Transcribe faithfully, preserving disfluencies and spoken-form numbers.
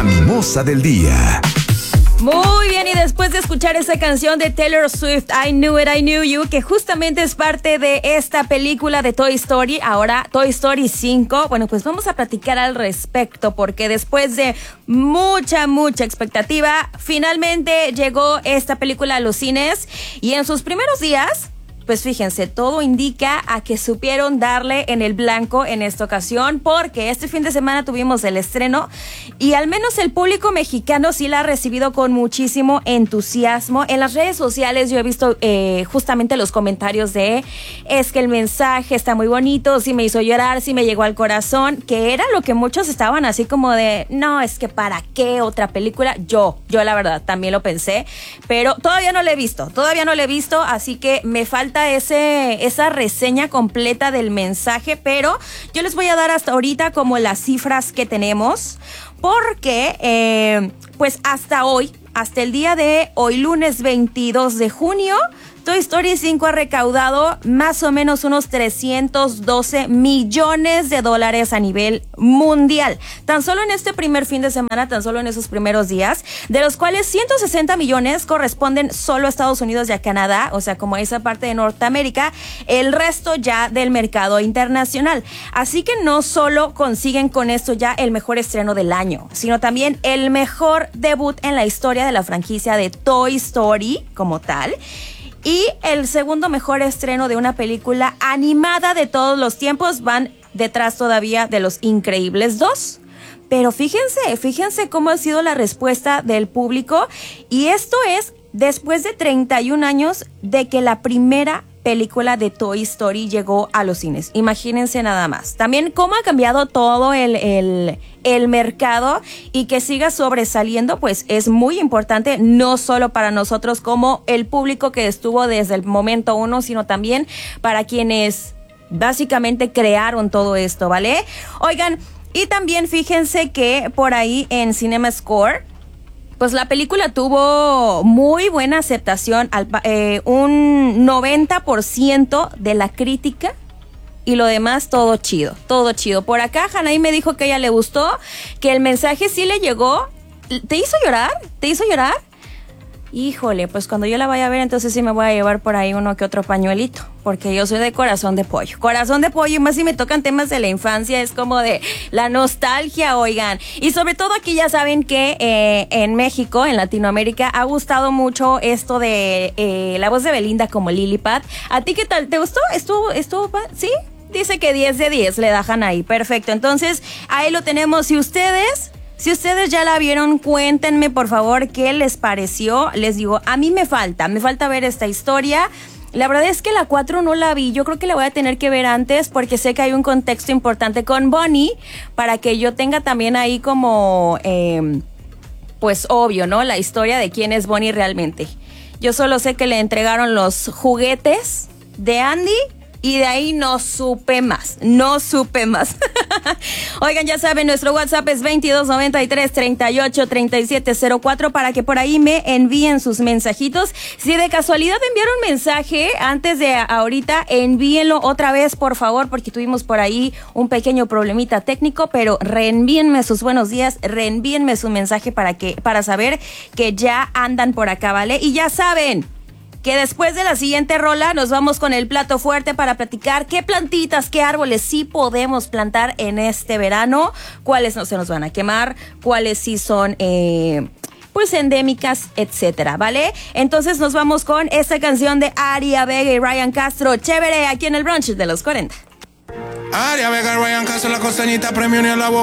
mimosa del día. Muy bien, y después de escuchar esa canción de Taylor Swift, I Knew It, I Knew You, que justamente es parte de esta película de Toy Story, ahora Toy Story cinco, bueno, pues vamos a platicar al respecto, porque después de mucha, mucha expectativa, finalmente llegó esta película a los cines, y en sus primeros días, pues fíjense, todo indica a que supieron darle en el blanco en esta ocasión, porque este fin de semana tuvimos el estreno y al menos el público mexicano sí la ha recibido con muchísimo entusiasmo. En las redes sociales yo he visto eh, justamente los comentarios de es que el mensaje está muy bonito, sí me hizo llorar, sí me llegó al corazón, que era lo que muchos estaban así como de, no, es que ¿para qué otra película? Yo, yo la verdad también lo pensé, pero todavía no la he visto, todavía no la he visto, así que me falta Ese, esa reseña completa del mensaje, pero yo les voy a dar hasta ahorita como las cifras que tenemos, porque eh, pues hasta hoy, hasta el día de hoy, lunes veintidós de junio, Toy Story cinco ha recaudado más o menos unos trescientos doce millones de dólares a nivel mundial. Tan solo en este primer fin de semana, tan solo en esos primeros días, de los cuales ciento sesenta millones corresponden solo a Estados Unidos y a Canadá, o sea, como esa parte de Norteamérica, el resto ya del mercado internacional. Así que no solo consiguen con esto ya el mejor estreno del año, sino también el mejor debut en la historia de la franquicia de Toy Story como tal. Y el segundo mejor estreno de una película animada de todos los tiempos, van detrás todavía de Los Increíbles dos. Pero fíjense, fíjense cómo ha sido la respuesta del público. Y esto es después de treinta y un años de que la primera película de Toy Story llegó a los cines. Imagínense nada más. También cómo ha cambiado todo el, el, el mercado, y que siga sobresaliendo, pues es muy importante, no solo para nosotros como el público que estuvo desde el momento uno, sino también para quienes básicamente crearon todo esto, ¿vale? Oigan, y también fíjense que por ahí en CinemaScore, pues la película tuvo muy buena aceptación, al, eh, un noventa por ciento de la crítica, y lo demás todo chido, todo chido. Por acá Hanaí me dijo que a ella le gustó, que el mensaje sí le llegó. ¿Te hizo llorar? ¿Te hizo llorar? Híjole, pues cuando yo la vaya a ver, entonces sí me voy a llevar por ahí uno que otro pañuelito, porque yo soy de corazón de pollo. Corazón de pollo, y más si me tocan temas de la infancia, es como de la nostalgia, oigan. Y sobre todo aquí ya saben que eh, en México, en Latinoamérica, ha gustado mucho esto de eh, la voz de Belinda como Lilliput. ¿A ti qué tal? ¿Te gustó? ¿Estuvo? ¿Estuvo? ¿Sí? Dice que diez de diez le dejan ahí. Perfecto. Entonces, ahí lo tenemos. Si ustedes... Si ustedes ya la vieron, cuéntenme por favor qué les pareció. Les digo, a mí me falta, me falta ver esta historia. La verdad es que la cuatro no la vi, yo creo que la voy a tener que ver antes, porque sé que hay un contexto importante con Bonnie, para que yo tenga también ahí como, eh, pues obvio, ¿no? La historia de quién es Bonnie realmente. Yo solo sé que le entregaron los juguetes de Andy, y de ahí no supe más, no supe más. Oigan, ya saben, nuestro WhatsApp es veintidós noventa y tres treinta y ocho treinta y siete cero cuatro para que por ahí me envíen sus mensajitos. Si de casualidad enviaron mensaje antes de ahorita, envíenlo otra vez, por favor, porque tuvimos por ahí un pequeño problemita técnico, pero reenvíenme sus buenos días, reenvíenme su mensaje para que, para saber que ya andan por acá, ¿vale? Y ya saben que después de la siguiente rola nos vamos con el plato fuerte para platicar qué plantitas, qué árboles sí podemos plantar en este verano, cuáles no se nos van a quemar, cuáles sí son eh, pues endémicas, etcétera, ¿vale? Entonces nos vamos con esta canción de Aria Vega y Ryan Castro, chévere, aquí en el brunch de los cuarenta. Aria Vega, Ryan Castro, la costeñita, premio ni a la boca.